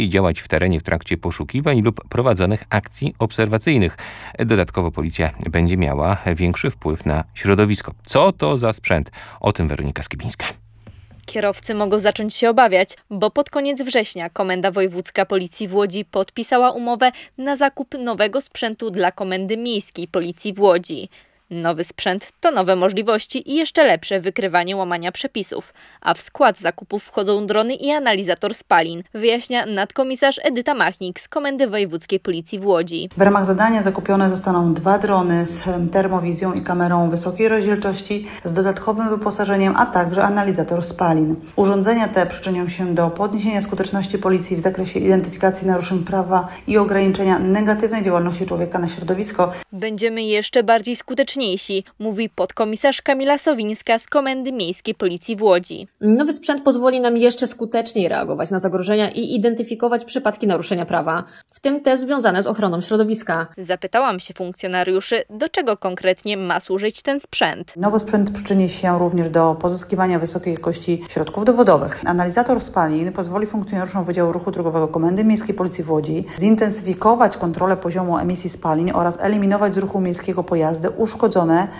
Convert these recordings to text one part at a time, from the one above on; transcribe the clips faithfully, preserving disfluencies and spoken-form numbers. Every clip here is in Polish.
mogli działać w terenie w trakcie poszukiwań lub prowadzonych akcji obserwacyjnych. Dodatkowo policja będzie miała większy wpływ na środowisko. Co to za sprzęt? O tym Weronika Skibińska. Kierowcy mogą zacząć się obawiać, bo pod koniec września Komenda Wojewódzka Policji w Łodzi podpisała umowę na zakup nowego sprzętu dla Komendy Miejskiej Policji w Łodzi. Nowy sprzęt to nowe możliwości i jeszcze lepsze wykrywanie łamania przepisów, a w skład zakupów wchodzą drony i analizator spalin, wyjaśnia nadkomisarz Edyta Machnik z Komendy Wojewódzkiej Policji w Łodzi. W ramach zadania zakupione zostaną dwa drony z termowizją i kamerą wysokiej rozdzielczości z dodatkowym wyposażeniem, a także analizator spalin. Urządzenia te przyczynią się do podniesienia skuteczności policji w zakresie identyfikacji naruszeń prawa i ograniczenia negatywnej działalności człowieka na środowisko. Będziemy jeszcze bardziej skuteczni, mówi podkomisarz Kamila Sowińska z Komendy Miejskiej Policji w Łodzi. Nowy sprzęt pozwoli nam jeszcze skuteczniej reagować na zagrożenia i identyfikować przypadki naruszenia prawa, w tym te związane z ochroną środowiska. Zapytałam się funkcjonariuszy, do czego konkretnie ma służyć ten sprzęt. Nowy sprzęt przyczyni się również do pozyskiwania wysokiej jakości środków dowodowych. Analizator spalin pozwoli funkcjonariuszom Wydziału Ruchu Drogowego Komendy Miejskiej Policji w Łodzi zintensyfikować kontrolę poziomu emisji spalin oraz eliminować z ruchu miejskiego pojazdy uszkodzone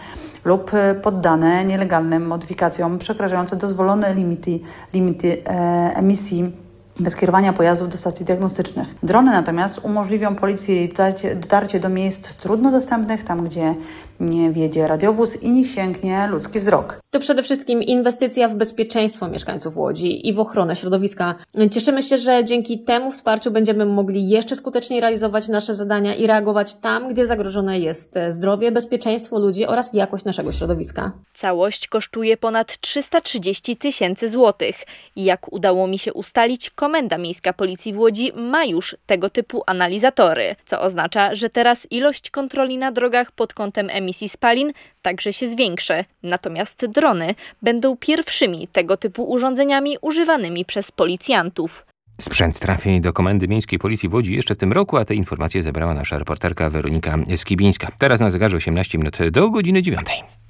lub poddane nielegalnym modyfikacjom przekraczające dozwolone limity, limity e, emisji bez kierowania pojazdów do stacji diagnostycznych. Drony natomiast umożliwią policji dotarcie, dotarcie do miejsc trudno dostępnych, tam gdzie nie wjedzie radiowóz i nie sięgnie ludzki wzrok. To przede wszystkim inwestycja w bezpieczeństwo mieszkańców Łodzi i w ochronę środowiska. Cieszymy się, że dzięki temu wsparciu będziemy mogli jeszcze skuteczniej realizować nasze zadania i reagować tam, gdzie zagrożone jest zdrowie, bezpieczeństwo ludzi oraz jakość naszego środowiska. Całość kosztuje ponad trzysta trzydzieści tysięcy złotych. Jak udało mi się ustalić, Komenda Miejska Policji w Łodzi ma już tego typu analizatory, co oznacza, że teraz ilość kontroli na drogach pod kątem emisji spalin także się zwiększy. Natomiast drony będą pierwszymi tego typu urządzeniami używanymi przez policjantów. Sprzęt trafi do Komendy Miejskiej Policji w Łodzi jeszcze w tym roku, a te informacje zebrała nasza reporterka Weronika Skibińska. Teraz na zegarze osiemnaście minut do godziny dziewiątej.